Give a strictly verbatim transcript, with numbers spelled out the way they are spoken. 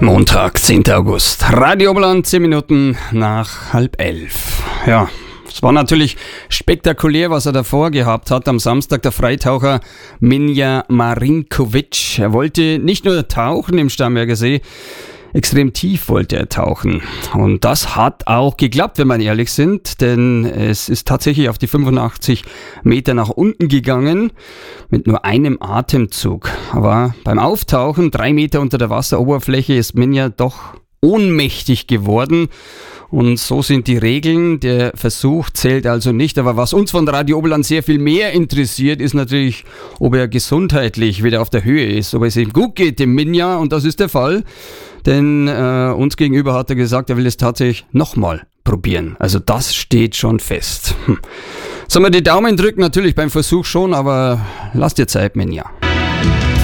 Montag, zehnter August. Radio Oberland, zehn Minuten nach halb elf. Ja, es war natürlich spektakulär, was er davor gehabt hat. Am Samstag der Freitaucher Minja Marinkovic. Er wollte nicht nur tauchen im Starnberger See, extrem tief wollte er tauchen. Und das hat auch geklappt, wenn wir ehrlich sind, denn es ist tatsächlich auf die fünfundachtzig Meter nach unten gegangen, mit nur einem Atemzug. Aber beim Auftauchen, drei Meter unter der Wasseroberfläche, ist Minja doch ohnmächtig geworden. Und so sind die Regeln. Der Versuch zählt also nicht. Aber was uns von Radio Oberland sehr viel mehr interessiert, ist natürlich, ob er gesundheitlich wieder auf der Höhe ist, ob es ihm gut geht, dem Minja. Und das ist der Fall. Denn äh, uns gegenüber hat er gesagt, er will es tatsächlich nochmal probieren. Also das steht schon fest. Hm. Sollen wir die Daumen drücken? Natürlich beim Versuch schon, aber lass dir Zeit, Minja.